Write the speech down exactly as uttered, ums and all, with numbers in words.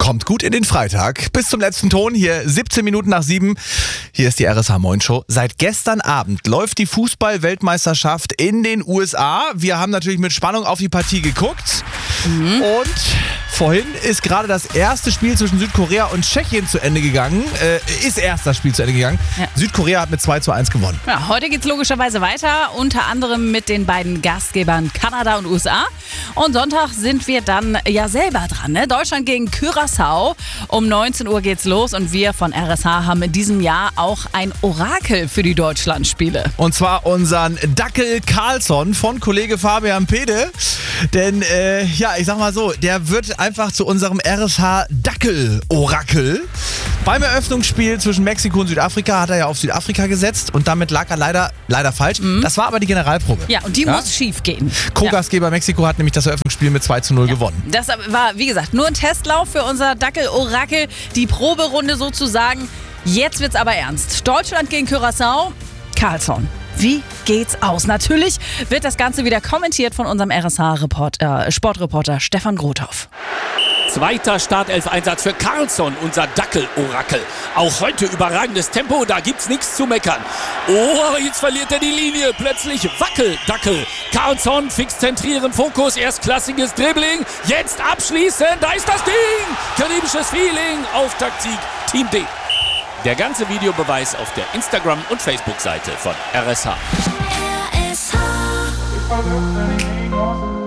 Kommt gut in den Freitag. Bis zum letzten Ton, hier siebzehn Minuten nach sieben. Hier ist die R S H Moin Show. Seit gestern Abend läuft die Fußball-Weltmeisterschaft in den U S A. Wir haben natürlich mit Spannung auf die Partie geguckt. Mhm. Und vorhin ist gerade das erste Spiel zwischen Südkorea und Tschechien zu Ende gegangen. Äh, ist erst das Spiel zu Ende gegangen. Ja. Südkorea hat mit zwei zu eins gewonnen. Ja, heute geht es logischerweise weiter, unter anderem mit den beiden Gastgebern Kanada und U S A. Und Sonntag sind wir dann ja selber dran. Ne? Deutschland gegen Curaçao. Um neunzehn Uhr geht's los und wir von R S H haben in diesem Jahr auch ein Orakel für die Deutschlandspiele. Und zwar unseren Dackel Carlsson von Kollege Fabian Pede. Denn, äh, ja, ich sag mal so, der wird einfach zu unserem R S H-Dackel-Orakel. Beim Eröffnungsspiel zwischen Mexiko und Südafrika hat er ja auf Südafrika gesetzt und damit lag er leider, leider falsch. Mhm. Das war aber die Generalprobe. Ja, und die ja? muss schief gehen. Co-Gastgeber ja. Mexiko hat nämlich das Eröffnungsspiel mit zwei zu null ja. gewonnen. Das war, wie gesagt, nur ein Testlauf für unser Dackel-Orakel. Die Proberunde sozusagen. Jetzt wird's aber ernst. Deutschland gegen Curaçao. Carlsson. Wie geht's aus? Natürlich wird das Ganze wieder kommentiert von unserem R S H-Sportreporter Stefan Grothoff. Zweiter Startelf-Einsatz für Carlsson, unser Dackel-Orakel. Auch heute überragendes Tempo, da gibt's nichts zu meckern. Oh, aber jetzt verliert er die Linie. Plötzlich Wackel-Dackel. Carlsson, fix zentrieren, Fokus, erstklassiges Dribbling. Jetzt abschließen, da ist das Ding. Karibisches Feeling, Auftaktsieg, Team D. Der ganze Videobeweis auf der Instagram- und Facebook-Seite von R S H. R S H.